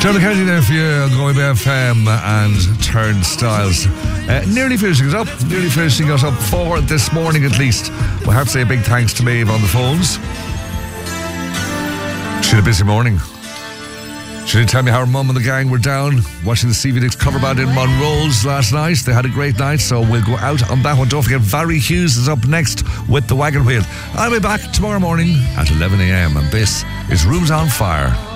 John McCarthy there for you on Going FM and Turnstiles. Nearly finishing us up for this morning at least. We'll have to say a big thanks to Maeve on the phones. She had a busy morning. She didn't tell me how her mum and the gang were down watching the CV6 cover band in Monroe's last night. They had a great night, so we'll go out on that one. Don't forget, Valerie Hughes is up next with The Wagon Wheel. I'll be back tomorrow morning at 11 a.m. and this is Rooms on Fire.